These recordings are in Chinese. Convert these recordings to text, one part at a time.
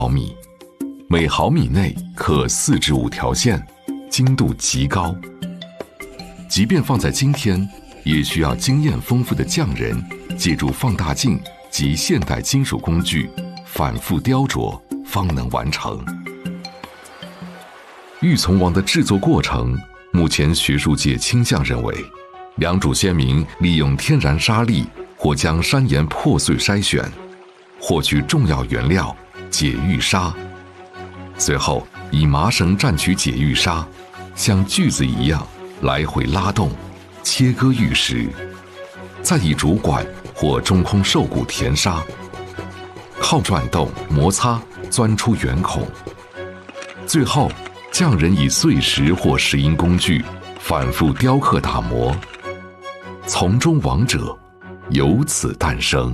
毫米，每毫米内刻4至5条线，精度极高。即便放在今天，也需要经验丰富的匠人借助放大镜及现代金属工具反复雕琢，方能完成。玉琮王的制作过程，目前学术界倾向认为，良渚先民利用天然沙粒或将山岩破碎筛选，获取重要原料解玉砂，随后以麻绳蘸取解玉砂，像锯子一样来回拉动，切割玉石，再以竹管或中空兽骨填沙，靠转动摩擦钻出圆孔，最后匠人以碎石或石英工具反复雕刻打磨，从中王者由此诞生。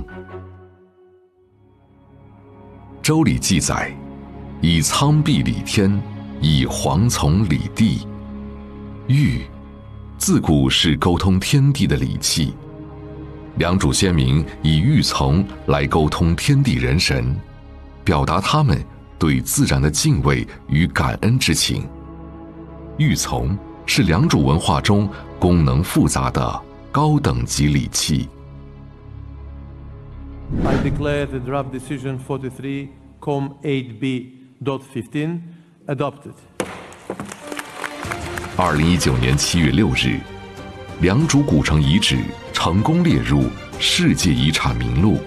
周礼记载，以苍壁理天，以黄从理地。玉自古是沟通天地的礼器，良渚先民以玉琮来沟通天地人神，表达他们对自然的敬畏与感恩之情。玉琮是良渚文化中功能复杂的高等级礼器。 I declare the draft decision 43-8B.15 adopted. 2019年7月6日，良渚古城遗址成功列入世界遗产名录。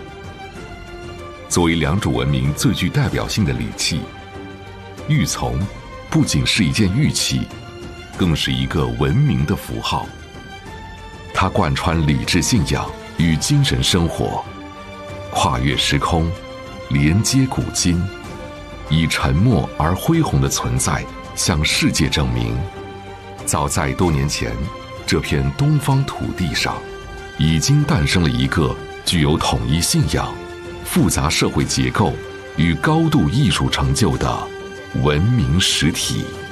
作为良渚文明最具代表性的礼器，玉琮不仅是一件玉器，更是一个文明的符号。它贯穿礼制信仰与精神生活，跨越时空，连接古今，以沉默而恢宏的存在向世界证明，早在多年前，这片东方土地上已经诞生了一个具有统一信仰、复杂社会结构与高度艺术成就的文明实体。